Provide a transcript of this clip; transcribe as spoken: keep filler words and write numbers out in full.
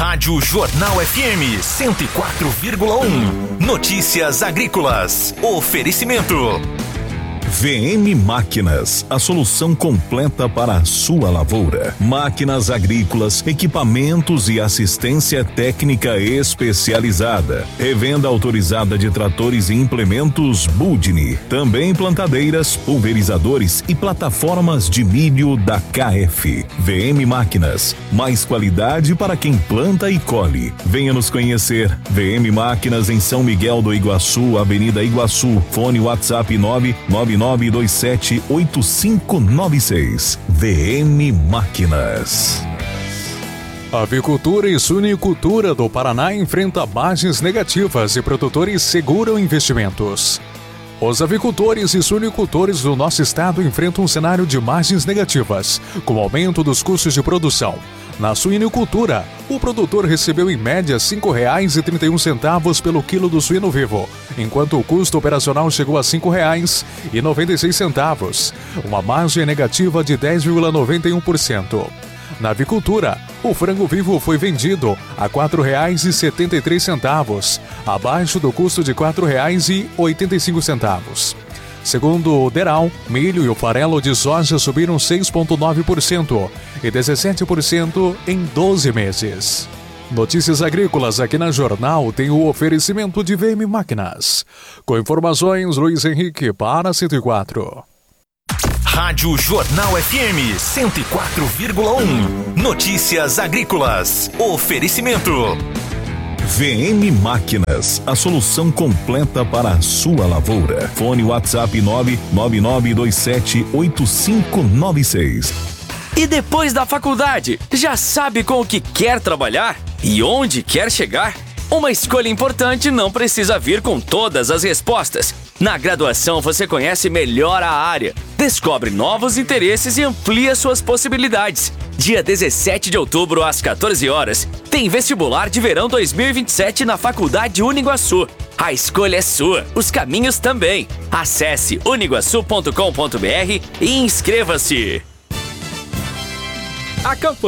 Rádio Jornal F M cento e quatro vírgula um. Notícias agrícolas. Oferecimento. V M Máquinas, a solução completa para a sua lavoura. Máquinas agrícolas, equipamentos e assistência técnica especializada. Revenda autorizada de tratores e implementos Budni. Também plantadeiras, pulverizadores e plataformas de milho da K F. V M Máquinas, mais qualidade para quem planta e colhe. Venha nos conhecer. V M Máquinas em São Miguel do Iguaçu, Avenida Iguaçu. Fone WhatsApp nove nove nove dois sete oito cinco nove seis. V M Máquinas. A avicultura e suinicultura do Paraná enfrenta margens negativas e produtores seguram investimentos. Os avicultores e suinicultores do nosso estado enfrentam um cenário de margens negativas, com o aumento dos custos de produção. Na suinicultura, o produtor recebeu em média cinco reais e trinta e um centavos pelo quilo do suíno vivo, enquanto o custo operacional chegou a cinco reais e noventa e seis centavos, uma margem negativa de dez vírgula noventa e um por cento. Na avicultura, o frango vivo foi vendido a quatro reais e setenta e três centavos, abaixo do custo de quatro reais e oitenta e cinco centavos. Segundo o Deral, milho e o farelo de soja subiram seis vírgula nove por cento e dezessete por cento em doze meses. Notícias agrícolas aqui na Jornal tem o oferecimento de V M Máquinas. Com informações, Luiz Henrique para cento e quatro. Rádio Jornal F M cento e quatro vírgula um. Notícias agrícolas. Oferecimento. V M Máquinas, a solução completa para a sua lavoura. Fone WhatsApp nove nove nove dois sete oito cinco nove seis. E depois da faculdade, já sabe com o que quer trabalhar e onde quer chegar? Uma escolha importante não precisa vir com todas as respostas. Na graduação você conhece melhor a área, descobre novos interesses e amplia suas possibilidades. Dia dezessete de outubro, às quatorze horas, tem vestibular de verão dois mil e vinte e sete na Faculdade Uniguaçu. A escolha é sua, os caminhos também. Acesse uniguaçu ponto com ponto br e inscreva-se. A campanha